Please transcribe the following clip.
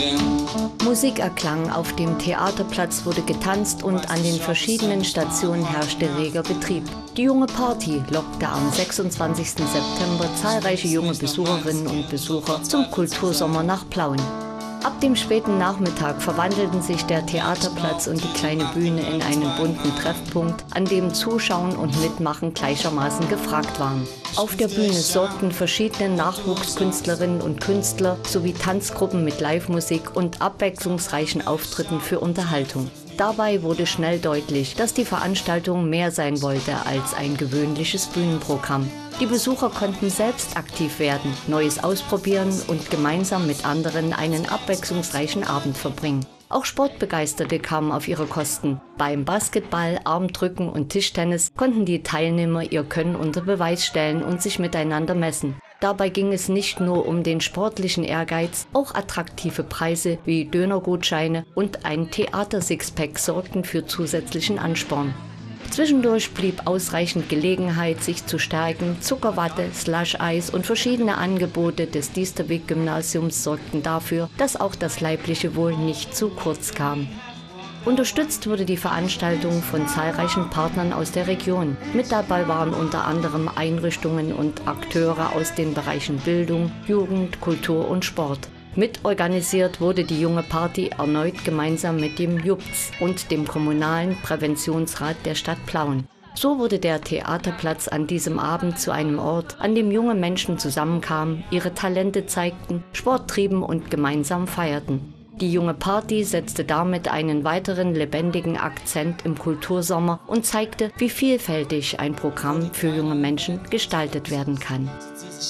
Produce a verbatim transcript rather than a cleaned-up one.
Musik erklang, auf dem Theaterplatz wurde getanzt und an den verschiedenen Stationen herrschte reger Betrieb. Die junge Party lockte am sechsundzwanzigsten September zahlreiche junge Besucherinnen und Besucher zum Kultursommer nach Plauen. Ab dem späten Nachmittag verwandelten sich der Theaterplatz und die kleine Bühne in einen bunten Treffpunkt, an dem Zuschauen und Mitmachen gleichermaßen gefragt waren. Auf der Bühne sorgten verschiedene Nachwuchskünstlerinnen und Künstler sowie Tanzgruppen mit Live-Musik und abwechslungsreichen Auftritten für Unterhaltung. Dabei wurde schnell deutlich, dass die Veranstaltung mehr sein wollte als ein gewöhnliches Bühnenprogramm. Die Besucher konnten selbst aktiv werden, Neues ausprobieren und gemeinsam mit anderen einen abwechslungsreichen Abend verbringen. Auch Sportbegeisterte kamen auf ihre Kosten. Beim Basketball, Armdrücken und Tischtennis konnten die Teilnehmer ihr Können unter Beweis stellen und sich miteinander messen. Dabei ging es nicht nur um den sportlichen Ehrgeiz, auch attraktive Preise wie Dönergutscheine und ein Theater-Sixpack sorgten für zusätzlichen Ansporn. Zwischendurch blieb ausreichend Gelegenheit, sich zu stärken. Zuckerwatte, Slush-Eis und verschiedene Angebote des Diesterweg-Gymnasiums sorgten dafür, dass auch das leibliche Wohl nicht zu kurz kam. Unterstützt wurde die Veranstaltung von zahlreichen Partnern aus der Region. Mit dabei waren unter anderem Einrichtungen und Akteure aus den Bereichen Bildung, Jugend, Kultur und Sport. Mitorganisiert wurde die junge Party erneut gemeinsam mit dem J U P Z und dem Kommunalen Präventionsrat der Stadt Plauen. So wurde der Theaterplatz an diesem Abend zu einem Ort, an dem junge Menschen zusammenkamen, ihre Talente zeigten, Sport trieben und gemeinsam feierten. Die junge Party setzte damit einen weiteren lebendigen Akzent im Kultursommer und zeigte, wie vielfältig ein Programm für junge Menschen gestaltet werden kann.